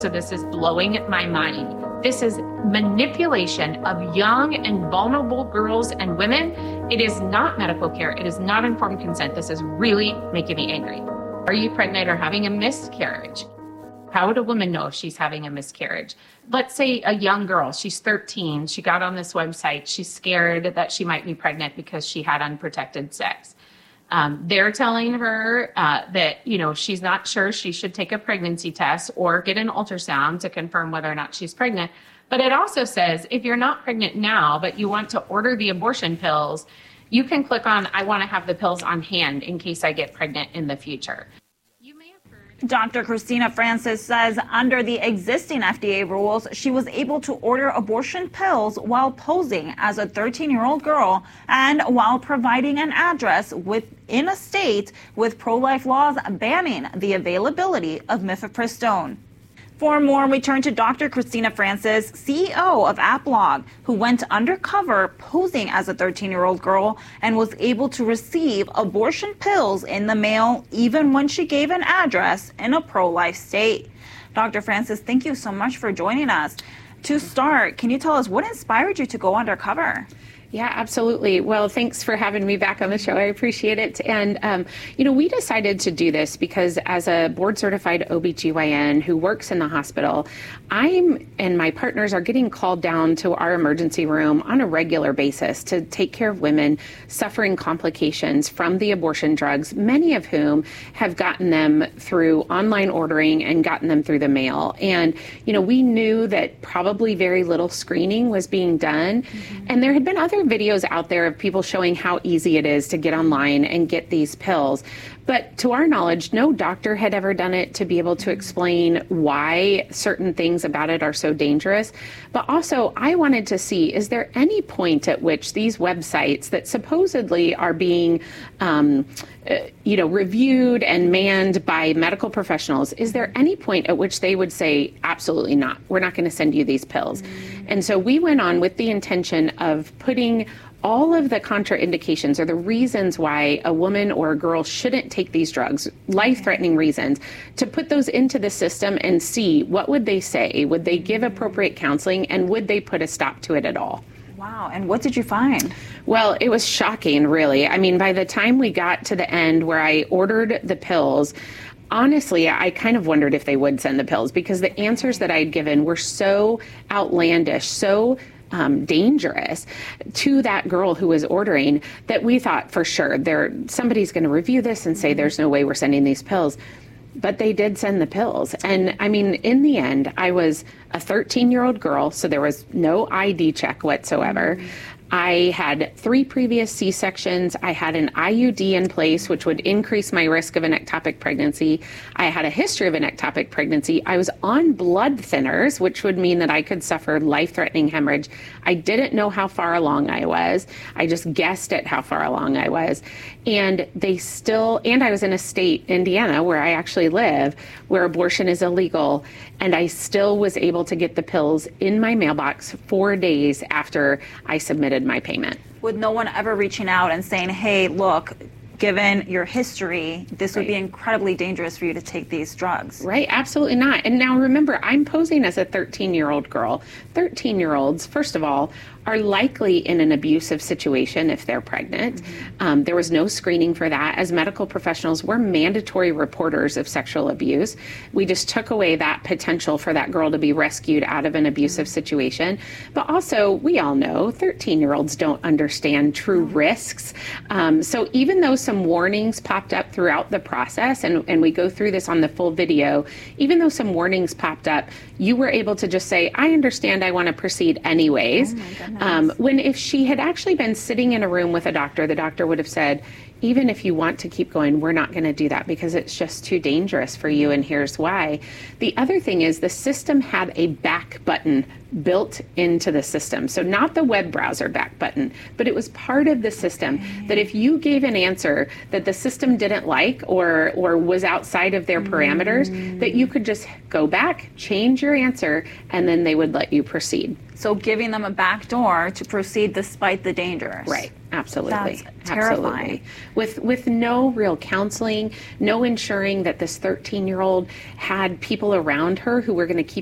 So this is blowing my mind. This is manipulation of young and vulnerable girls and women. It is not medical care. It is not informed consent. This is really making me angry. Are you pregnant or having a miscarriage? How would a woman know if she's having a miscarriage? Let's say a young girl, she's 13. She got on this website. She's scared that she might be pregnant because she had unprotected sex. They're telling her that, she's not sure she should take a pregnancy test or get an ultrasound to confirm whether or not she's pregnant. But it also says if you're not pregnant now, but you want to order the abortion pills, you can click on, I want to have the pills on hand in case I get pregnant in the future. Dr. Christina Francis says under the existing FDA rules, she was able to order abortion pills while posing as a 13-year-old girl and while providing an address within a state with pro-life laws banning the availability of mifepristone. For more, we turn to Dr. Christina Francis, CEO of AppLog, who went undercover posing as a 13-year-old girl and was able to receive abortion pills in the mail even when she gave an address in a pro-life state. Dr. Francis, thank you so much for joining us. To start, can you tell us what inspired you to go undercover? Yeah, absolutely. Well, thanks for having me back on the show. I appreciate it. And, we decided to do this because as a board certified OBGYN who works in the hospital, I'm and my partners are getting called down to our emergency room on a regular basis to take care of women suffering complications from the abortion drugs, many of whom have gotten them through online ordering and gotten them through the mail. And, we knew that probably very little screening was being done. Mm-hmm. And there had been other videos out there of people showing how easy it is to get online and get these pills. But to our knowledge, no doctor had ever done it to be able to explain why certain things about it are so dangerous. But also, I wanted to see, is there any point at which these websites that supposedly are being reviewed and manned by medical professionals, is there any point at which they would say, absolutely not, we're not going to send you these pills? And so we went on with the intention of putting all of the contraindications or the reasons why a woman or a girl shouldn't take these drugs, life-threatening reasons, to put those into the system and see what would they say, would they give appropriate counseling, and would they put a stop to it at all? Wow, and what did you find? Well, it was shocking, really. I mean, by the time we got to the end where I ordered the pills, honestly, I kind of wondered if they would send the pills because the answers that I'd given were so outlandish, so dangerous to that girl who was ordering that we thought for sure somebody's going to review this and say there's no way we're sending these pills. But they did send the pills. And I mean, in the end, I was a 13-year-old girl, so there was no ID check whatsoever. I had 3 previous C-sections. I had an IUD in place, which would increase my risk of an ectopic pregnancy. I had a history of an ectopic pregnancy. I was on blood thinners, which would mean that I could suffer life-threatening hemorrhage. I didn't know how far along I was. I just guessed at how far along I was. And I was in a state, Indiana, where I actually live, where abortion is illegal. And I still was able to get the pills in my mailbox 4 days after I submitted my payment. With no one ever reaching out and saying, hey, look, given your history, this would be incredibly dangerous for you to take these drugs. Right, absolutely not. And now remember, I'm posing as a 13-year-old girl. 13-year-olds, first of all, are likely in an abusive situation if they're pregnant. Mm-hmm. There was no screening for that. As medical professionals, we're mandatory reporters of sexual abuse. We just took away that potential for that girl to be rescued out of an abusive situation. But also, we all know 13-year-olds don't understand true risks. So even though some warnings popped up throughout the process, and we go through this on the full video, even though some warnings popped up, you were able to just say, I understand, I want to proceed anyways. When if she had actually been sitting in a room with a doctor, the doctor would have said, even if you want to keep going, we're not going to do that because it's just too dangerous for you, and here's why. The other thing is the system had a back button built into the system. So not the web browser back button, but it was part of the system that if you gave an answer that the system didn't like or was outside of their parameters, that you could just go back, change your answer, and then they would let you proceed. So giving them a back door to proceed despite the dangers. Right. Absolutely. That's terrifying. Absolutely. With no real counseling, no ensuring that this 13-year-old had people around her who were going to keep